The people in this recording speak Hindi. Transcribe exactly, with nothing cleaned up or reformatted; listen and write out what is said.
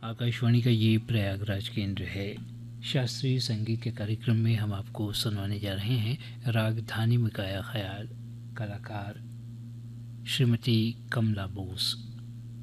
आकाशवाणी का ये प्रयागराज केंद्र है। शास्त्रीय संगीत के कार्यक्रम में हम आपको सुनवाने जा रहे हैं राग धानी मिकाया ख्याल। कलाकार श्रीमती कमला बोस।